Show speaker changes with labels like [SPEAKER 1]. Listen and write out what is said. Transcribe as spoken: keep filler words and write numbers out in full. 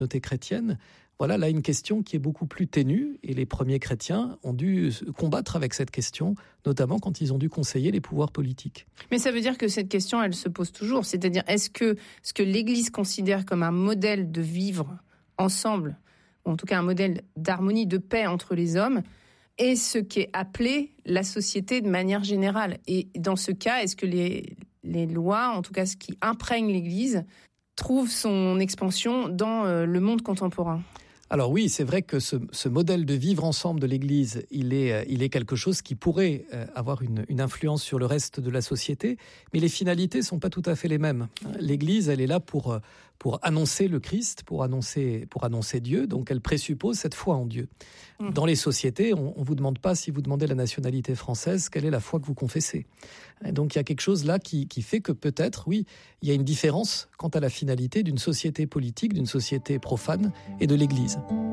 [SPEAKER 1] communauté chrétienne, voilà là une question qui est beaucoup plus ténue et les premiers chrétiens ont dû combattre avec cette question, notamment quand ils ont dû conseiller les pouvoirs politiques.
[SPEAKER 2] Mais ça veut dire que cette question, elle se pose toujours, c'est-à-dire est-ce que ce que l'Église considère comme un modèle de vivre ensemble, ou en tout cas un modèle d'harmonie, de paix entre les hommes, est ce qui est appelé la société de manière générale. Et dans ce cas, est-ce que les, les lois, en tout cas ce qui imprègne l'Église, trouve son expansion dans euh, le monde contemporain?
[SPEAKER 1] Alors oui, c'est vrai que ce, ce modèle de vivre ensemble de l'Église, il est, il est quelque chose qui pourrait avoir une, une influence sur le reste de la société, mais les finalités sont pas tout à fait les mêmes. L'Église, elle est là pour, pour annoncer le Christ, pour annoncer, pour annoncer Dieu, donc elle présuppose cette foi en Dieu. Mmh. Dans les sociétés, on ne vous demande pas, si vous demandez la nationalité française, quelle est la foi que vous confessez. Et donc il y a quelque chose là qui, qui fait que peut-être, oui, il y a une différence quant à la finalité d'une société politique, d'une société profane et de l'Église.